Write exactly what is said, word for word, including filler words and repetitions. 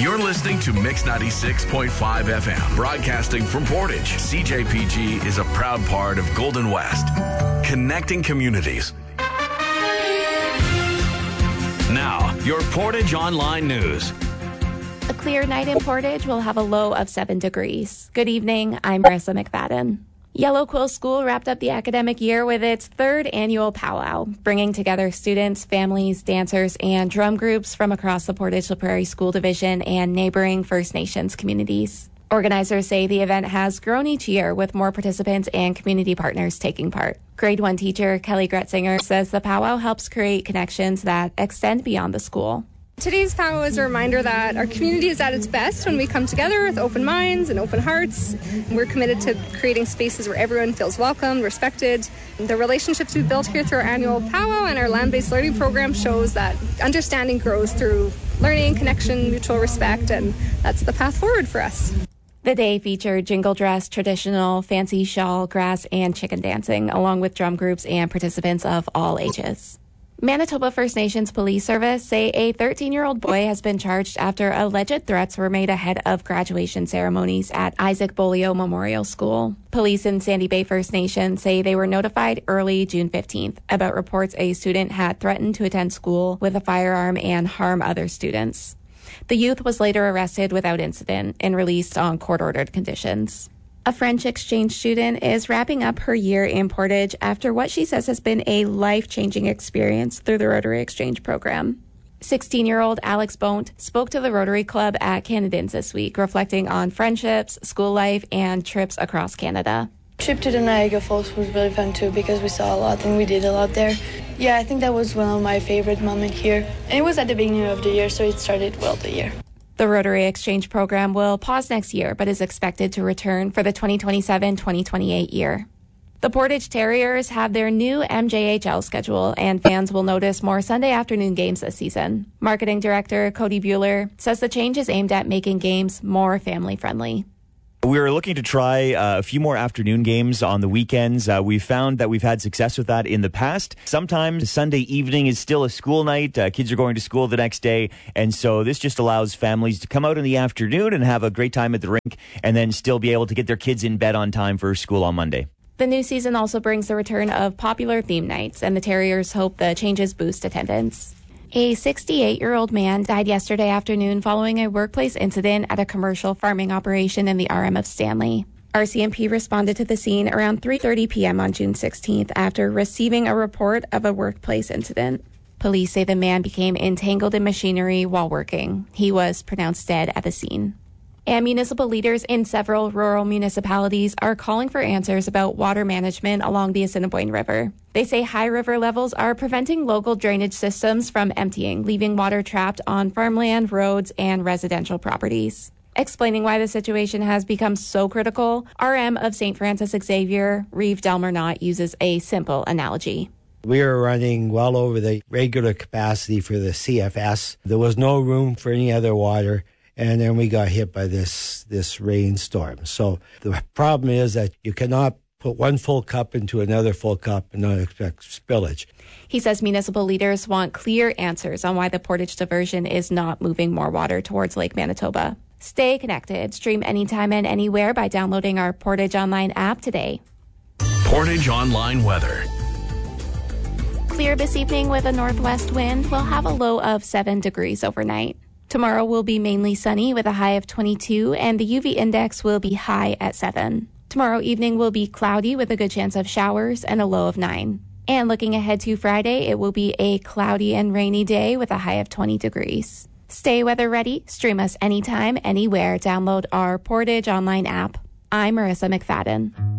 You're listening to Mix ninety-six point five F M, broadcasting from Portage. C J P G is a proud part of Golden West, connecting communities. Now, your Portage Online News. A clear night in Portage will have a low of seven degrees. Good evening, I'm Marissa McFadden. Yellow Quill School wrapped up the academic year with its third annual powwow, bringing together students, families, dancers, and drum groups from across the Portage-La Prairie School Division and neighboring First Nations communities. Organizers say the event has grown each year with more participants and community partners taking part. Grade one teacher Kelly Gretzinger says the powwow helps create connections that extend beyond the school. Today's powwow is a reminder that our community is at its best when we come together with open minds and open hearts. We're committed to creating spaces where everyone feels welcomed, respected. The relationships we've built here through our annual powwow and our land-based learning program shows that understanding grows through learning, connection, mutual respect, and that's the path forward for us. The day featured jingle dress, traditional, fancy shawl, grass, and chicken dancing, along with drum groups and participants of all ages. Manitoba First Nations Police Service say a thirteen-year-old boy has been charged after alleged threats were made ahead of graduation ceremonies at Isaac Bolio Memorial School. Police in Sandy Bay First Nation say they were notified early June fifteenth about reports a student had threatened to attend school with a firearm and harm other students. The youth was later arrested without incident and released on court-ordered conditions. A French exchange student is wrapping up her year in Portage after what she says has been a life-changing experience through the Rotary Exchange program. sixteen-year-old Alex Bonte spoke to the Rotary Club at Canadians this week, reflecting on friendships, school life, and trips across Canada. Trip to the Niagara Falls was really fun too because we saw a lot and we did a lot there. Yeah, I think that was one of my favorite moments here. And it was at the beginning of the year, so it started well the year. The Rotary Exchange program will pause next year, but is expected to return for the twenty twenty-seven twenty twenty-eight year. The Portage Terriers have their new M J H L schedule, and fans will notice more Sunday afternoon games this season. Marketing Director Cody Bueller says the change is aimed at making games more family-friendly. We're looking to try uh, a few more afternoon games on the weekends. Uh, we've found that we've had success with that in the past. Sometimes Sunday evening is still a school night. Uh, kids are going to school the next day. And so this just allows families to come out in the afternoon and have a great time at the rink and then still be able to get their kids in bed on time for school on Monday. The new season also brings the return of popular theme nights, and the Terriers hope the changes boost attendance. A sixty-eight-year-old man died yesterday afternoon following a workplace incident at a commercial farming operation in the R M of Stanley. R C M P responded to the scene around three thirty p.m. on June sixteenth after receiving a report of a workplace incident. Police say the man became entangled in machinery while working. He was pronounced dead at the scene. And municipal leaders in several rural municipalities are calling for answers about water management along the Assiniboine River. They say high river levels are preventing local drainage systems from emptying, leaving water trapped on farmland, roads, and residential properties. Explaining why the situation has become so critical, R M of Saint Francis Xavier, Reeve Delmernot, uses a simple analogy. We were running well over the regular capacity for the C F S. There was no room for any other water. And then we got hit by this this rainstorm. So the problem is that you cannot put one full cup into another full cup and not expect spillage. He says municipal leaders want clear answers on why the Portage diversion is not moving more water towards Lake Manitoba. Stay connected. Stream anytime and anywhere by downloading our Portage Online app today. Portage Online weather. Clear this evening with a northwest wind. We'll have a low of seven degrees overnight. Tomorrow will be mainly sunny with a high of twenty-two, and the U V index will be high at seven. Tomorrow evening will be cloudy with a good chance of showers and a low of nine. And looking ahead to Friday, it will be a cloudy and rainy day with a high of twenty degrees. Stay weather ready. Stream us anytime, anywhere. Download our Portage Online app. I'm Marissa McFadden.